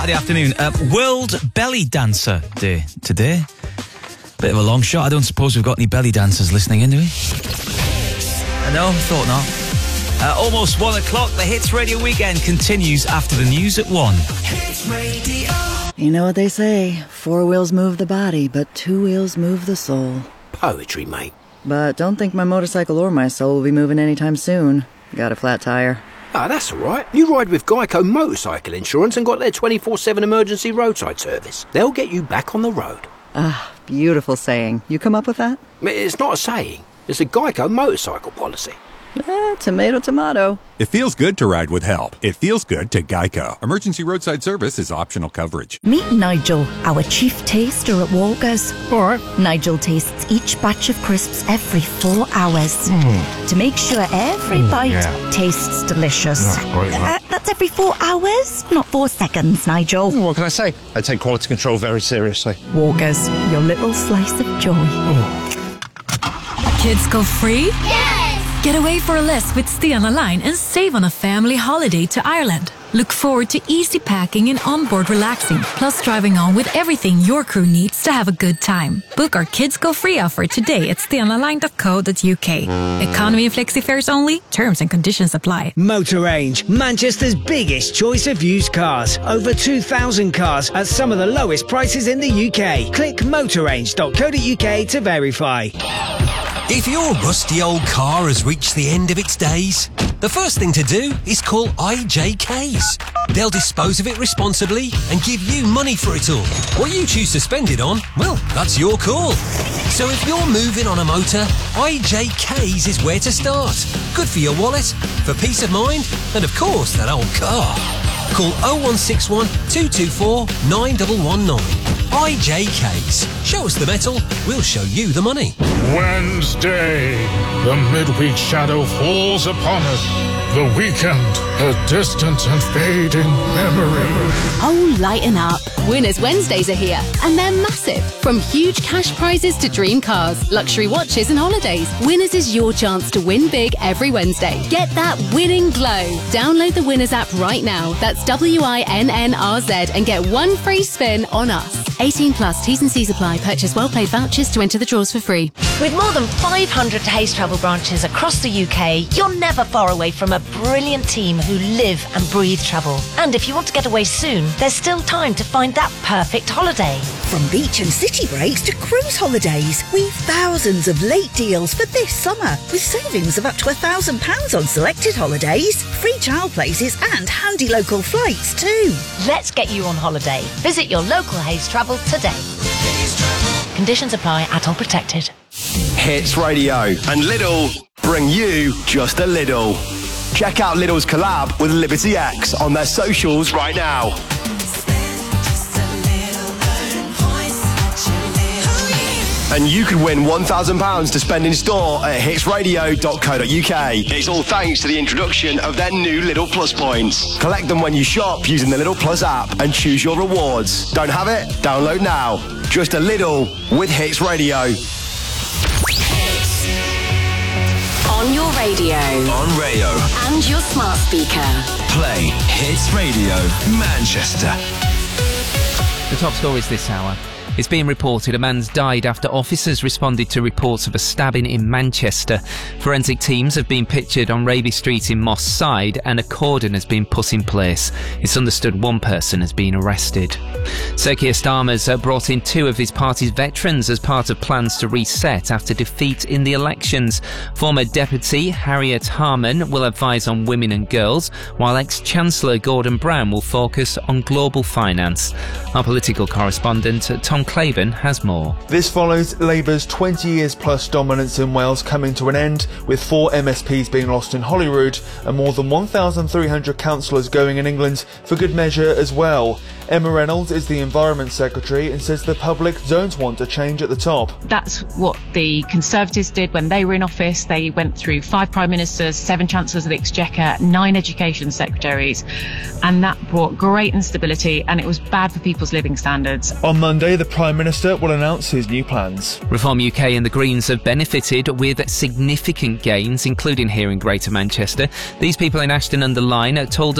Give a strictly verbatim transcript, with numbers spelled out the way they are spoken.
Friday afternoon, uh, World Belly Dancer Day today. Bit of a long shot. I don't suppose we've got any belly dancers listening in, do we? Uh, no, thought not. Uh, almost one o'clock. The Hits Radio Weekend continues after the news at one. Hits Radio. You know what they say, four wheels move the body, but two wheels move the soul. Poetry, mate. But don't think my motorcycle or my soul will be moving anytime soon. Got a flat tire. Ah, that's all right. You ride with Geico Motorcycle Insurance and got their twenty-four seven emergency roadside service. They'll get you back on the road. Ah, beautiful saying. You come up with that? It's not a saying. It's a Geico motorcycle policy. Eh, tomato, tomato. It feels good to ride with help. It feels good to Geico. Emergency roadside service is optional coverage. Meet Nigel, our chief taster at Walkers. All right. Nigel tastes each batch of crisps every four hours Mm. to make sure every Mm, bite yeah. tastes delicious. That's great, Uh, right? that's every four hours, not four seconds, Nigel. What can I say? I take quality control very seriously. Walkers, your little slice of joy. Kids go free? Yes! Get away for a less with Stena Line and save on a family holiday to Ireland. Look forward to easy packing and onboard relaxing, plus driving on with everything your crew needs to have a good time. Book our Kids Go Free offer today at stena line dot co dot u k. Economy and flexi fares only. Terms and conditions apply. Motor Range, Manchester's biggest choice of used cars. Over two thousand cars at some of the lowest prices in the U K. Click motor range dot co dot u k to verify. If your rusty old car has reached the end of its days, the first thing to do is call I J Ks. They'll dispose of it responsibly and give you money for it all. What you choose to spend it on, well, that's your call. So if you're moving on a motor, I J Ks is where to start. Good for your wallet, for peace of mind, and of course that old car. Call oh one six one, two two four, nine one one nine. I J Ks. Show us the metal, we'll show you the money. Wednesday, the midweek shadow falls upon us. The weekend, a distant and fading memory. Oh, lighten up. Winners Wednesdays are here, and they're massive. From huge cash prizes to dream cars, luxury watches and holidays, Winners is your chance to win big every Wednesday. Get that winning glow. Download the Winners app right now. That's W I N N R Z and get one free spin on us. eighteen plus, T's and C's apply. Purchase well-paid vouchers to enter the draws for free. With more than five hundred Hays Travel branches across the U K, you're never far away from a brilliant team who live and breathe travel. And if you want to get away soon, there's still time to find that perfect holiday. From beach and city breaks to cruise holidays, we've thousands of late deals for this summer, with savings of up to one thousand pounds on selected holidays, free child places and handy local flights too. Let's get you on holiday. Visit your local Hays Travel today. Conditions apply, at-all protected. Hits Radio and Lidl bring you just a Lidl. Check out Lidl's collab with Liberty X on their socials right now. And you could win one thousand pounds to spend in store at hits radio dot co dot u k. It's all thanks to the introduction of their new Lidl Plus points. Collect them when you shop using the Lidl Plus app and choose your rewards. Don't have it? Download now. Just a Lidl with Hits Radio. On your radio. On radio. And your smart speaker. Play Hits Radio Manchester. The top stories this hour. It's being reported a man's died after officers responded to reports of a stabbing in Manchester. Forensic teams have been pictured on Raby Street in Moss Side and a cordon has been put in place. It's understood one person has been arrested. Sir Keir Starmer's brought in two of his party's veterans as part of plans to reset after defeat in the elections. Former Deputy Harriet Harman will advise on women and girls, while ex-Chancellor Gordon Brown will focus on global finance. Our political correspondent Tom Claven has more. This follows Labour's twenty years plus dominance in Wales coming to an end, with four M S Ps being lost in Holyrood and more than one thousand three hundred councillors going in England for good measure as well. Emma Reynolds is the Environment Secretary and says the public don't want a change at the top. That's what the Conservatives did when they were in office. They went through five Prime Ministers, seven Chancellors of the Exchequer, nine Education Secretaries, and that brought great instability and it was bad for people's living standards. On Monday, the Prime Minister will announce his new plans. Reform U K and the Greens have benefited with significant gains, including here in Greater Manchester. These people in Ashton-under-Lyne told